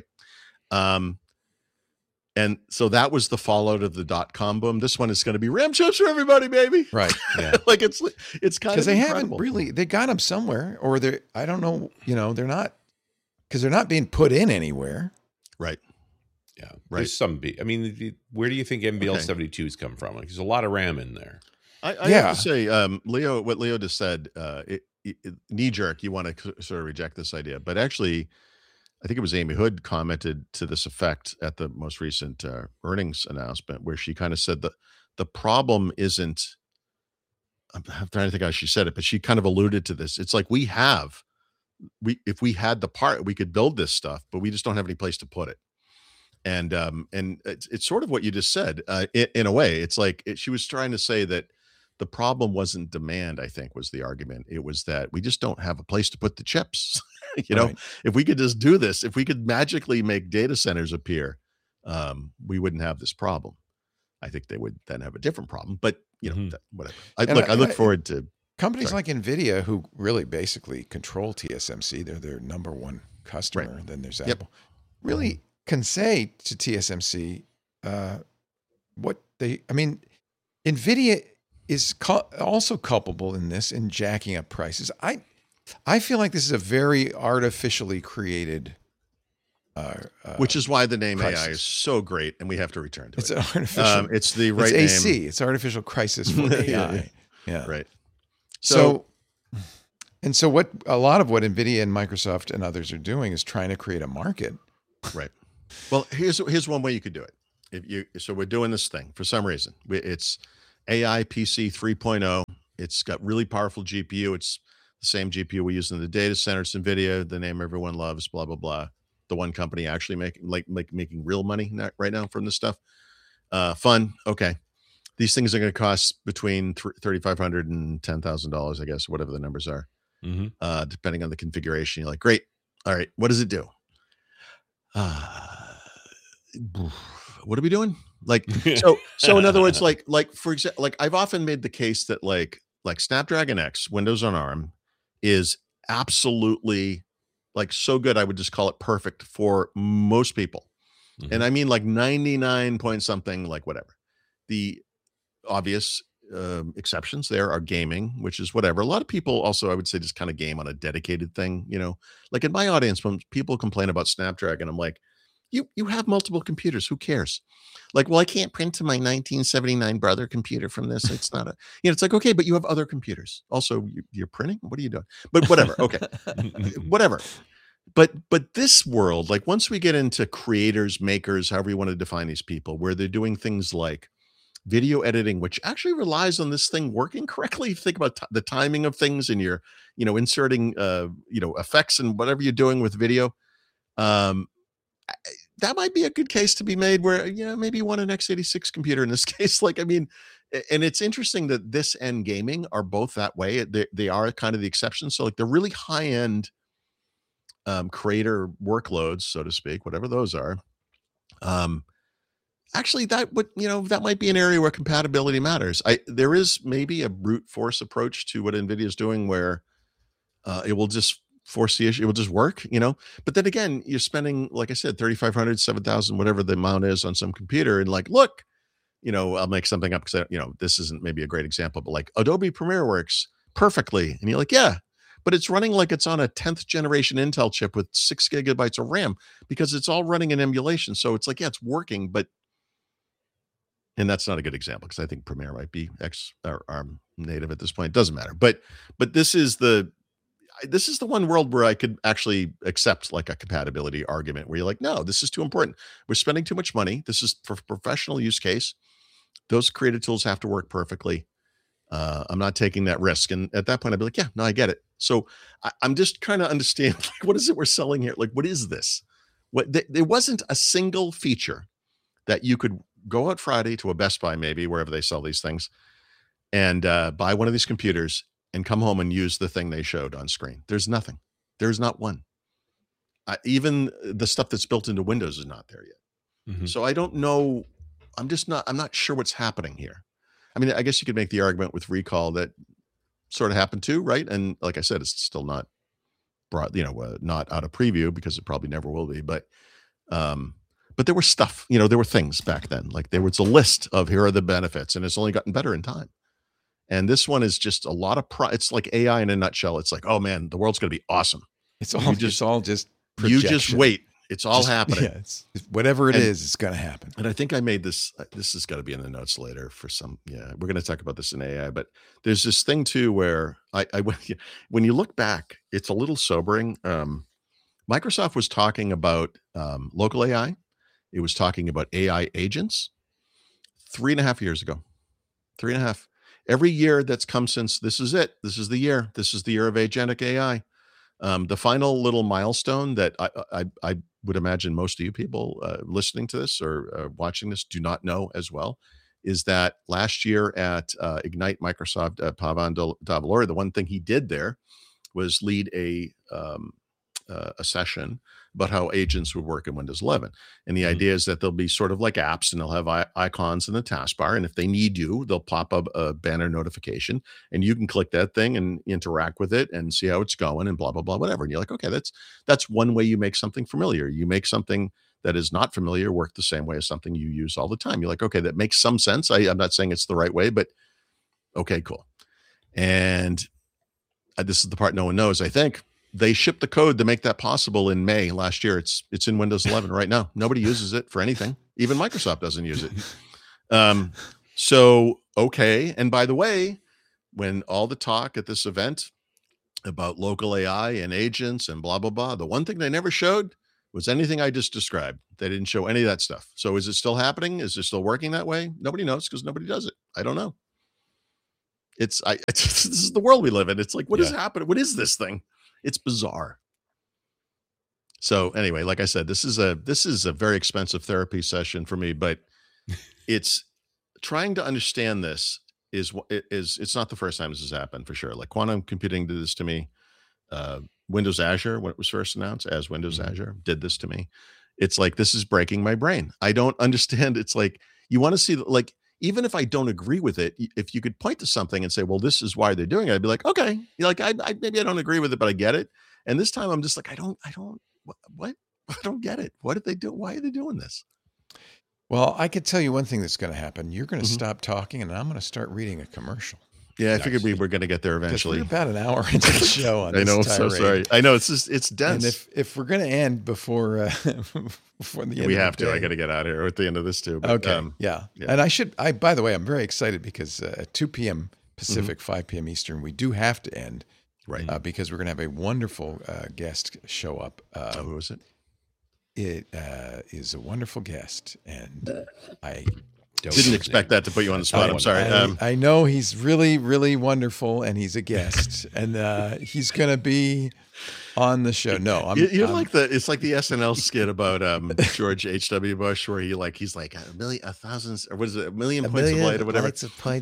And so that was the fallout of the .com boom. This one is going to be RAM chips for everybody, baby. Right. Yeah. Like it's kind of because they haven't incredible. really. They got them somewhere, or they're. I don't know. They're not because they're not being put in anywhere. Right. Yeah. Right. There's some. I mean, where do you think NVL72s come from? Like, there's a lot of RAM in there. I have to say, Leo, what Leo just said, knee jerk, you want to sort of reject this idea, but actually, I think it was Amy Hood commented to this effect at the most recent earnings announcement, where she kind of said that the problem isn't, I'm trying to think how she said it, but she kind of alluded to this. It's like if we had the part, we could build this stuff, but we just don't have any place to put it. And it's sort of what you just said in a way. It's like she was trying to say that the problem wasn't demand, I think, was the argument. It was that we just don't have a place to put the chips. Right. If we could just do this, if we could magically make data centers appear, we wouldn't have this problem. I think they would then have a different problem, but whatever. I look forward to companies like NVIDIA, who really basically control TSMC. They're their number one customer. Right. Then there's Apple. Really can say to TSMC NVIDIA is also culpable in this, in jacking up prices. I feel like this is a very artificially created which is why the name crisis. AI is so great, and we have to return to it's it. An artificial. It's the right it's name. AC. It's artificial crisis for AI. Yeah. Right. So And so a lot of what NVIDIA and Microsoft and others are doing is trying to create a market. Right. Well, here's one way you could do it. So we're doing this thing for some reason. It's AI PC 3.0. It's got really powerful GPU. It's the same GPU we use in the data center. It's NVIDIA, the name everyone loves, blah, blah, blah. The one company actually making real money right now from this stuff. Fun. Okay. These things are going to cost between $3,500 and $10,000, I guess, whatever the numbers are, depending on the configuration. You're like, great. All right. What does it do? What are we doing? Like, so in other words, like for example, like I've often made the case that like Snapdragon X Windows on ARM is absolutely like so good. I would just call it perfect for most people. And I mean like 99 point something, like whatever. The obvious exceptions there are gaming, which is whatever. A lot of people also, I would say, just kind of game on a dedicated thing, like in my audience, when people complain about Snapdragon, I'm like, you have multiple computers. Who cares? Like, well, I can't print to my 1979 brother computer from this. It's not it's like, okay, but you have other computers. Also, you're printing. What are you doing? But whatever. Okay, whatever. But this world, like once we get into creators, makers, however you want to define these people, where they're doing things like video editing, which actually relies on this thing working correctly. If you think about the timing of things and you're, inserting, effects and whatever you're doing with video, that might be a good case to be made where, maybe you want an x86 computer in this case. Like, I mean, and it's interesting that this and gaming are both that way. They are kind of the exception. So like the really high end creator workloads, so to speak, whatever those are, actually that would, that might be an area where compatibility matters. There is maybe a brute force approach to what NVIDIA is doing where it will just force the issue. It will just work, but then again, you're spending, like I said, 3,500, 7,000, whatever the amount is on some computer. And like, look, I'll make something up because, this isn't maybe a great example, but like Adobe Premiere works perfectly. And you're like, yeah, but it's running like it's on a 10th generation Intel chip with 6 gigabytes of RAM because it's all running in emulation. So it's like, yeah, it's working, and that's not a good example because I think Premiere might be ARM native at this point. It doesn't matter. But this is the one world where I could actually accept like a compatibility argument where you're like, no, this is too important. We're spending too much money. This is for professional use case. Those creative tools have to work perfectly. I'm not taking that risk. And at that point, I'd be like, yeah, no, I get it. So I'm just trying to understand, like, what is it we're selling here? Like, what is this? There wasn't a single feature that you could go out Friday to a Best Buy, maybe wherever they sell these things, and buy one of these computers and come home and use the thing they showed on screen. There's nothing. There's not one. Even the stuff that's built into Windows is not there yet. So I don't know. I'm not sure what's happening here. I mean, I guess you could make the argument with Recall that sort of happened too, right? And like I said, it's still not brought, not out of preview because it probably never will be. But there was stuff, there were things back then. Like there was a list of here are the benefits, and it's only gotten better in time. And this one is just a lot of it's like AI in a nutshell. It's like, oh man, the world's going to be awesome. It's all just projection. You just wait. It's all happening. Yeah, whatever it is, it's going to happen. And I think I made this has got to be in the notes later for some, we're going to talk about this in AI, but there's this thing too, where when you look back, it's a little sobering. Microsoft was talking about local AI. It was talking about AI agents 3.5 years ago, 3.5. Every year that's come since, this is it. This is the year. This is the year of agentic AI. The final little milestone that I would imagine most of you people listening to this or watching this do not know as well is that last year at Ignite, Microsoft, Pavan Davuluri, the one thing he did there was lead a session about how agents would work in Windows 11. And the idea is that they'll be sort of like apps, and they'll have icons in the taskbar. And if they need you, they'll pop up a banner notification, and you can click that thing and interact with it and see how it's going and blah, blah, blah, whatever. And you're like, okay, that's one way you make something familiar. You make something that is not familiar work the same way as something you use all the time. You're like, okay, that makes some sense. I'm not saying it's the right way, but okay, cool. And this is the part no one knows, I think. They shipped the code to make that possible in May last year. It's in Windows 11 right now. Nobody uses it for anything. Even Microsoft doesn't use it. So, okay. And by the way, when all the talk at this event about local AI and agents and blah, blah, blah. The one thing they never showed was anything I just described. They didn't show any of that stuff. So is it still happening? Is it still working that way? Nobody knows because nobody does it. I don't know. This is the world we live in. It's like, what is happening? What is this thing? It's bizarre. So anyway, like I said, this is a very expensive therapy session for me, but it's trying to understand this it's not the first time this has happened for sure. Like quantum computing did this to me. Windows Azure, when it was first announced as Windows Azure, did this to me. It's like, this is breaking my brain. I don't understand. It's like, you want to see, like, even if I don't agree with it, if you could point to something and say, well, this is why they're doing it, I'd be like, okay, like, I maybe I don't agree with it, but I get it. And this time I'm just like, I don't get it. What did they do? Why are they doing this? Well, I could tell you one thing that's going to happen. You're going to stop talking, and I'm going to start reading a commercial. Yeah, I figured we were going to get there eventually. We're about an hour into the show on I know, I'm this so tirade. sorry. I know, it's dense. And if we're going to end before before the end, we of have the to. day, I got to get out of here at the end of this too. But, okay, yeah. And by the way, I'm very excited because at 2 p.m. Pacific, 5 p.m. Eastern, we do have to end, right? Because we're going to have a wonderful guest show up. Who is it? It is a wonderful guest, and I didn't expect that to put you on the spot. I'm sorry. I know he's really, really wonderful, and he's a guest, and he's going to be on the show. No, you're like it's like the SNL skit about George H.W. Bush, where he's like a million points of light or whatever.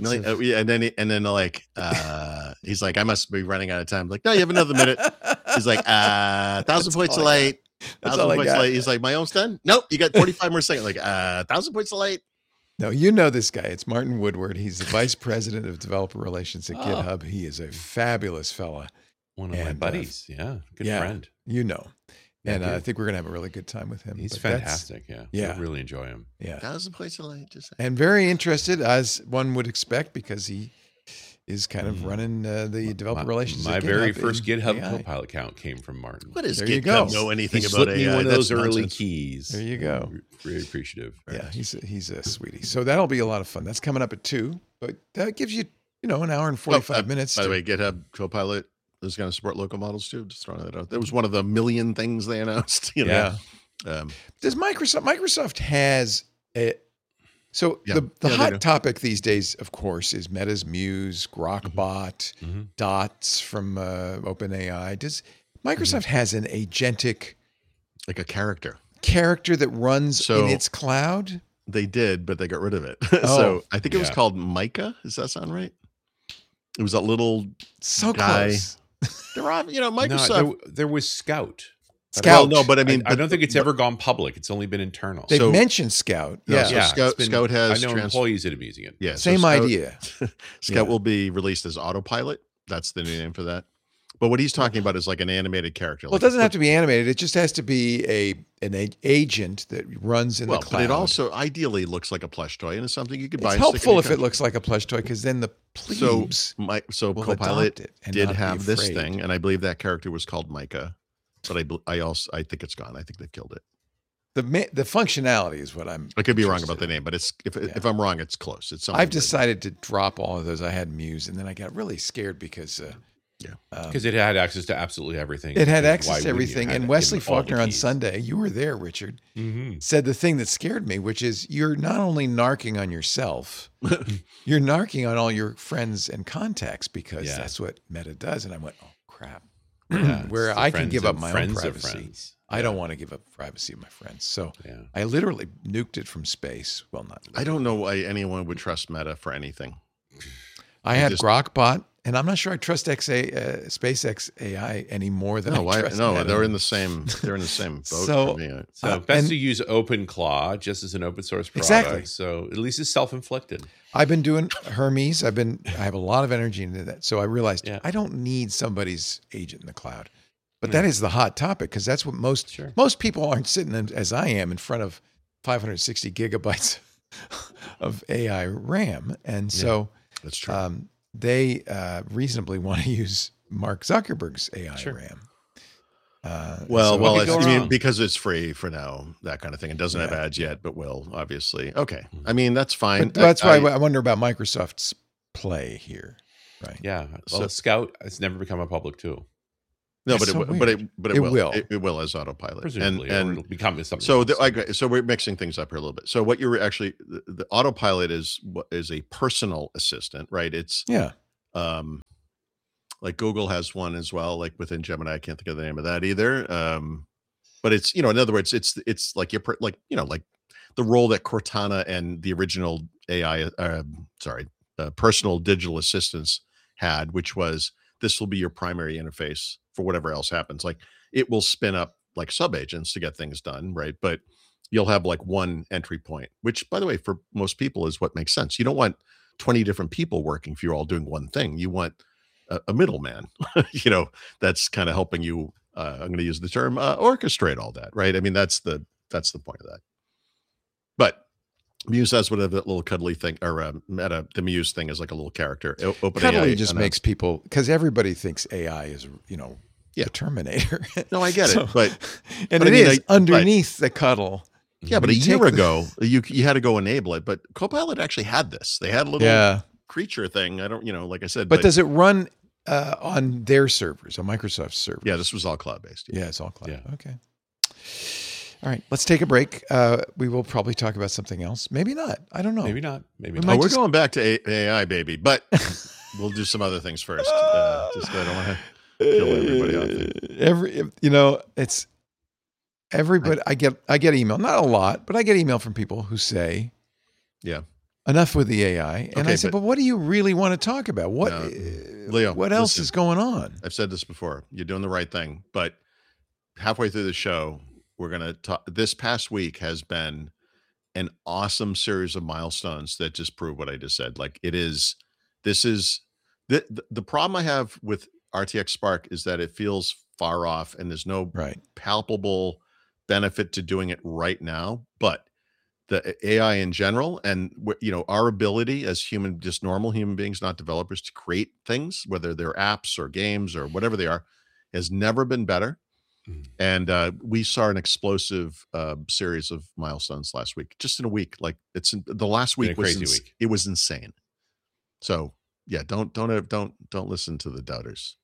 And then like he's like, I must be running out of time. Like, no, you have another minute. He's like, 1,000 points of light. 1,000 points of light. He's like, my almost done. Nope, you got 45 more seconds. Like 1,000 points of light. No, you know this guy. It's Martin Woodward. He's the vice president of developer relations at GitHub. He is a fabulous fella. One of my buddies. Good friend. You know. And I think we're going to have a really good time with him. He's fantastic. Yeah. I really enjoy him. Yeah. 1,000 points of light. And very interested, as one would expect, because he is kind of running the developer relations. My very first GitHub Copilot account came from Martin. What is there GitHub? You go. Know anything he about AI? Me one of those early nonsense. keys. There you go. Very appreciative. Yeah, he's a sweetie. So that'll be a lot of fun. That's coming up at 2, but that gives you an hour and 45 minutes. By the way, GitHub Copilot is going to support local models too. Just throwing that out. That was one of the million things they announced. Yeah. Does Microsoft has a So the hot topic these days, of course, is Meta's Muse, Grokbot, Dots from OpenAI. Does Microsoft has an agentic, like a character that runs in its cloud? They did, but they got rid of it. So I think it was called Micah. Does that sound right? It was that little guy. Close. They're on, Microsoft. No, there was Scout. Scout. Well, no, but I mean, I don't think it's ever gone public. It's only been internal. They've mentioned Scout. Scout has. I know employees that have been using it. Yeah, same idea. Scout will be released as Autopilot. That's the new name for that. But what he's talking about is like an animated character. Well, it doesn't have to be animated. It just has to be an agent that runs in the cloud. But it also ideally looks like a plush toy, and it's something you could buy. It's helpful if it looks like a plush toy, because then the plebes so Copilot did have this thing, and I believe that character was called Micah. But I think it's gone. I think they've killed it. The functionality is what I'm. I could be wrong about the name, but if I'm wrong, it's close. It's something. I've decided to drop all of those. I had Muse, and then I got really scared because because it had access to absolutely everything. It had access to everything. And Wesley Faulkner on Sunday, you were there, Richard, said the thing that scared me, which is you're not only narking on yourself, you're narking on all your friends and contacts, because that's what Meta does. And I went, oh crap. Where I can give up my own privacy. I don't want to give up privacy of my friends. So I literally nuked it from space. Well, not. I don't know why anyone would trust Meta for anything. I had Grokbot, and I'm not sure I trust SpaceX AI any more than I trust Meta. They're in the same. They're in the same boat. So best to use OpenClaw just as an open source product. Exactly. So at least it's self-inflicted. I've been doing Hermes. I have a lot of energy into that. So I realized I don't need somebody's agent in the cloud. But that is the hot topic, because that's what most people aren't sitting as I am in front of 560 gigabytes of AI RAM, and so. That's true. They reasonably want to use Mark Zuckerberg's AI RAM. Because it's free for now, that kind of thing. It doesn't have ads yet, but will, obviously. Okay. I mean, that's fine. But that's why I wonder about Microsoft's play here. Right. Yeah. Well, Scout has never become a public tool. No, That's but so it weird. will. It will as autopilot. Presumably, or it'll become something. So else. so we're mixing things up here a little bit. So what you're actually the autopilot is a personal assistant, right? It's Yeah. like Google has one as well, like within Gemini. I can't think of the name of that either. But it's, in other words, it's like like the role that Cortana and the original AI, personal digital assistants had, which was this will be your primary interface for whatever else happens. Like it will spin up like sub agents to get things done, right? But you'll have like one entry point, which, by the way, for most people is what makes sense. You don't want 20 different people working if you're all doing one thing. You want a middleman, that's kind of helping you. I'm going to use the term orchestrate all that, right? I mean, that's the point of that. But Muse has whatever that little cuddly thing, or Meta, the Muse thing is like a little character. Cuddly just makes people, because everybody thinks AI is, the Terminator. No, I get it, but it is underneath the cuddle. Yeah, but a year ago, you had to go enable it. But Copilot actually had this. They had a little creature thing. I don't, like I said. But does it run on their servers, on Microsoft servers? Yeah, this was all cloud-based. Yeah, it's all cloud. Yeah. Okay. All right, let's take a break. We will probably talk about something else. Maybe not. I don't know. Maybe not. We're going back to AI, baby. But we'll do some other things first. Just I don't want to kill everybody out there. It's everybody. I get email, not a lot, but I get email from people who say, "Yeah, enough with the AI." And I said, "But what do you really want to talk about? What, Leo? What else is going on?" I've said this before. You're doing the right thing, but halfway through the show, we're going to talk. This past week has been an awesome series of milestones that just prove what I just said. Like this is the problem I have with RTX Spark is that it feels far off and there's no palpable benefit to doing it right now. But the AI in general, and our ability as normal human beings, not developers, to create things, whether they're apps or games or whatever they are, has never been better. And we saw an explosive series of milestones last week, just in a week. Like the last week was crazy week. It was insane. So yeah, don't listen to the doubters.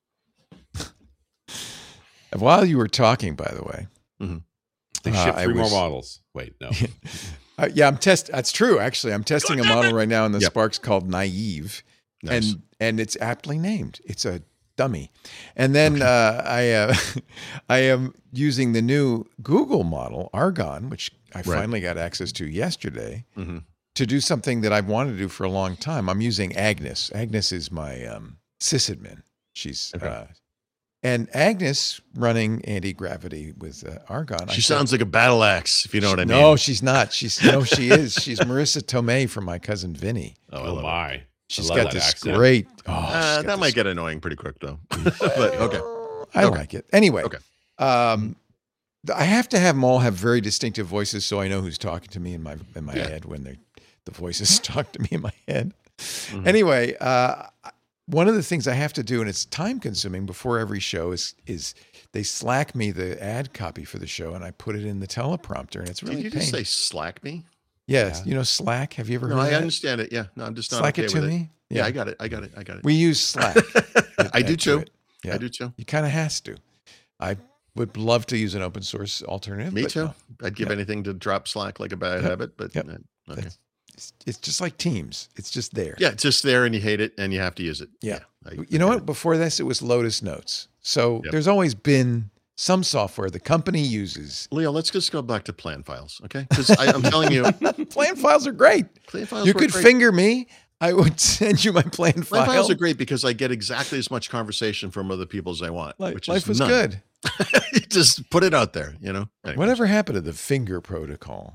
While you were talking, by the way, they shipped 3 more models. Wait, no. I'm testing. That's true. Actually, I'm testing a model right now in the Sparks called Naive, nice. and it's aptly named. It's a dummy. And then I am using the new Google model, Argon, which I finally got access to yesterday, to do something that I've wanted to do for a long time. I'm using Agnes. Agnes is my sysadmin. She's and Agnes running anti-gravity with Argon. She sounds like a battle axe, if you know what I mean. No, she's not. She is. She's Marissa Tomei from My Cousin Vinny. Oh my. She's got this great. That might get annoying pretty quick, though. But okay, I like it anyway. Okay, I have to have them all have very distinctive voices, so I know who's talking to me in my head when the voices talk to me in my head. Anyway, one of the things I have to do, and it's time consuming before every show, is they Slack me the ad copy for the show, and I put it in the teleprompter, and it's really. Did you just say Slack me? Yes, Slack. Have you ever heard of I that? understand it. Yeah, no, I'm just not Slack okay it to with me. Yeah, I got it. We use Slack. I do too. Yeah. I do too. You kind of has to. I would love to use an open source alternative. Me too. No. I'd give anything to drop Slack like a bad habit, but okay. It's just like Teams. It's just there. Yeah, it's just there, and you hate it, and you have to use it. Yeah. You know what? Before this, it was Lotus Notes. So there's always been some software the company uses. Leo, let's just go back to plan files, okay? Because I'm telling you, plan files are great. Plan files you could finger me. I would send you my plan file. Plan files are great because I get exactly as much conversation from other people as I want. Life was good. Just put it out there, Anyways. Whatever happened to the finger protocol?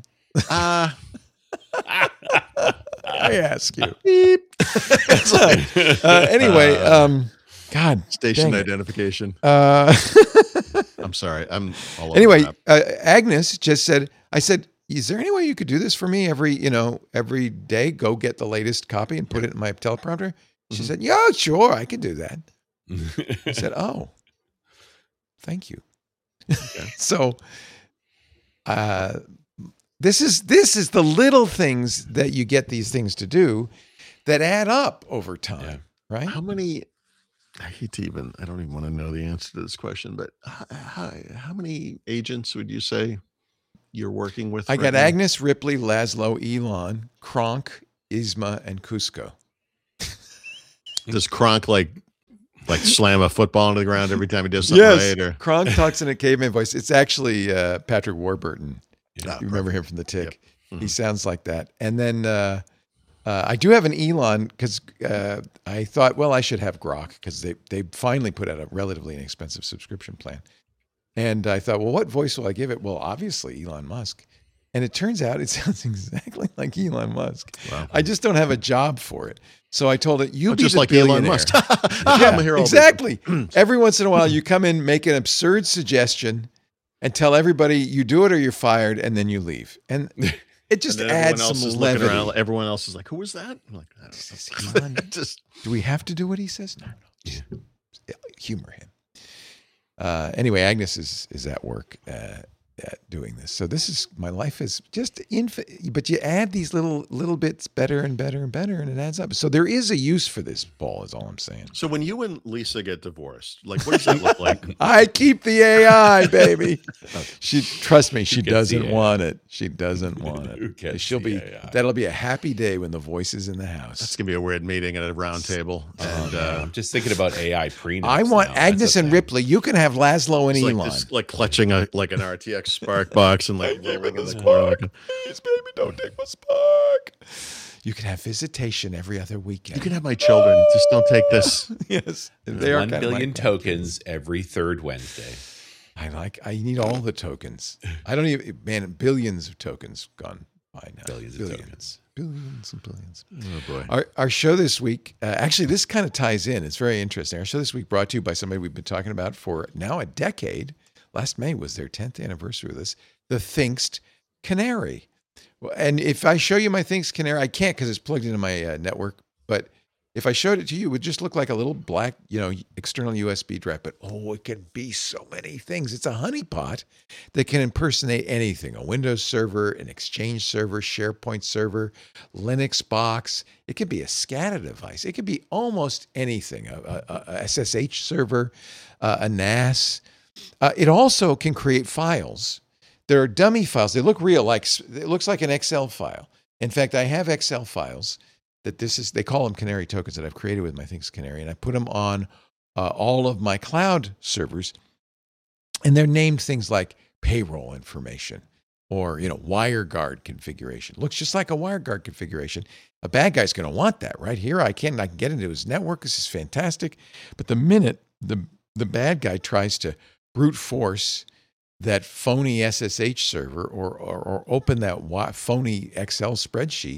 I ask you. Beep. Anyway, God. Station identification. I'm sorry. I'm all over Anyway, Agnes just said, I said, is there any way you could do this for me every day? Go get the latest copy and put it in my teleprompter. She said, yeah, sure. I could do that. I said, oh, thank you. Okay. So, this is the little things that you get these things to do that add up over time, right? How many I don't even want to know the answer to this question, but how many agents would you say you're working with? I right got now? Agnes, Ripley, Laszlo, Elon, Kronk, Isma, and Cusco. Does Kronk like slam a football into the ground every time he does something right? Or Kronk talks in a caveman voice. It's actually Patrick Warburton. Ah, You remember him from The Tick. Yep. He sounds like that. And then I do have an Elon because I thought, well, I should have Grok because they finally put out a relatively inexpensive subscription plan. And I thought, well, what voice will I give it? Well, obviously Elon Musk. And it turns out it sounds exactly like Elon Musk. Wow. I just don't have a job for it. So I told it, you be just the like billionaire. Elon Musk. Yeah, I'm here all exactly. Every once in a while, you come in, make an absurd suggestion, and tell everybody you do it or you're fired, and then you leave. And it just And then adds everyone else some is looking levity. around. Everyone else is like, "Who was that?" I'm like, I Is don't this know. Elon? Just Do we have to do what he says? No. Just humor him. Anyway, Agnes is at work doing this. So this is, my life is just but you add these little bits better and better and better, and it adds up. So there is a use for this, Paul, is all I'm saying. So when you and Lisa get divorced, like, what does that look like? I keep the AI, baby. Trust me, she gets doesn't the want it. She doesn't want Who it. gets She'll the be, AI? that'll be a happy day when the voice is in the house. That's gonna be a weird meeting at a round table. And I'm just thinking about AI prenups. I want now. Agnes That's a and thing. Ripley. You can have Laszlo and it's Elon. like clutching an RTX Spark box and like living in the corner. Like, Please, baby, don't take my spark. You can have visitation every other weekend. you can have my children. Just don't take this. Yes, they are 1 kind of billion like tokens every third Wednesday. I need all the tokens. I don't even, man, billions of tokens gone by now. Billions of tokens. Billions and billions. Oh boy. Our show this week, actually, this kind of ties in. It's very interesting. Our show this week brought to you by somebody we've been talking about for now a decade. Last May was their 10th anniversary of this, the Thinkst Canary. And if I show you my Thinkst Canary, I can't because it's plugged into my network. But if I showed it to you, it would just look like a little black, external USB drive. But it can be so many things. It's a honeypot that can impersonate anything: a Windows server, an Exchange server, SharePoint server, Linux box. It could be a SCADA device. It could be almost anything: a SSH server, a NAS. It also can create files. There are dummy files. They look real, it looks like an Excel file. In fact, I have Excel files that they call them Canary tokens that I've created with my Thinkst Canary, and I put them on all of my cloud servers, and they're named things like payroll information or, WireGuard configuration. Looks just like a WireGuard configuration. A bad guy's going to want that right here. I can get into his network. This is fantastic. But the minute the bad guy tries to brute force that phony SSH server or open that phony Excel spreadsheet,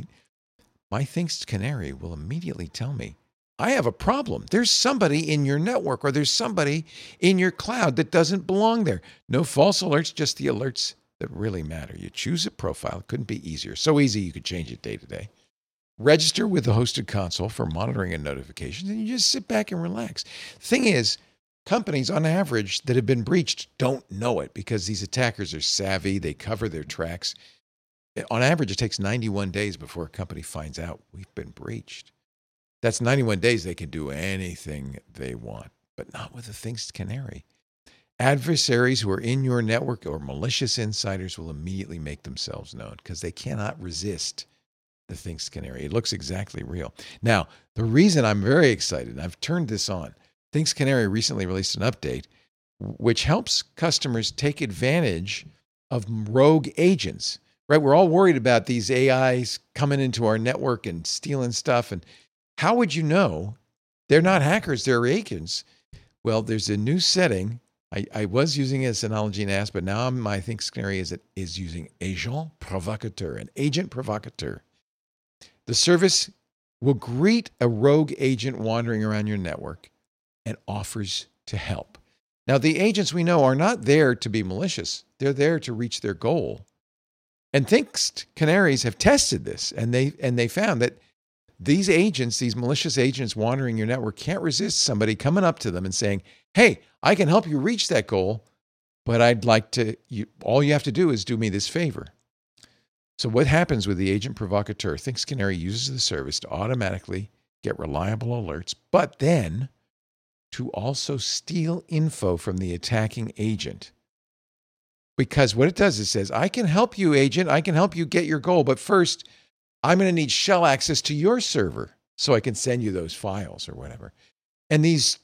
my Thinkst Canary will immediately tell me, I have a problem. There's somebody in your network or there's somebody in your cloud that doesn't belong there. No false alerts, just the alerts that really matter. You choose a profile. It couldn't be easier. So easy you could change it day to day. Register with the hosted console for monitoring and notifications, and you just sit back and relax. Thing is, companies on average that have been breached don't know it because these attackers are savvy. They cover their tracks. On average, it takes 91 days before a company finds out we've been breached. That's 91 days they can do anything they want, but not with the Thinkst Canary. Adversaries who are in your network or malicious insiders will immediately make themselves known because they cannot resist the Thinkst Canary. It looks exactly real. Now, the reason I'm very excited, I've turned this on. Thinkst Canary recently released an update which helps customers take advantage of rogue agents. Right? We're all worried about these AIs coming into our network and stealing stuff. And how would you know they're not hackers, they're agents? Well, there's a new setting. I was using it as Synology NAS, but now my Thinkst Canary is using Agent Provocateur, an agent provocateur. The service will greet a rogue agent wandering around your network and offers to help. Now, the agents we know are not there to be malicious. They're there to reach their goal. And Thinkst Canaries have tested this, and they found that these agents, these malicious agents wandering your network, can't resist somebody coming up to them and saying, hey, I can help you reach that goal, but I'd like to, all you have to do is do me this favor. So what happens with the agent provocateur? Thinkst Canary uses the service to automatically get reliable alerts, but then to also steal info from the attacking agent. Because what it does is says, I can help you, agent. I can help you get your goal. But first, I'm going to need shell access to your server so I can send you those files or whatever. And these